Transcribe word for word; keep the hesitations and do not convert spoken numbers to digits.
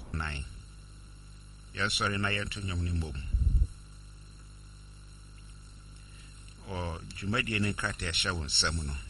nine. Yes, sorry, na yento nyom ni mbom. O jumadi ne krata ya sha won sam no.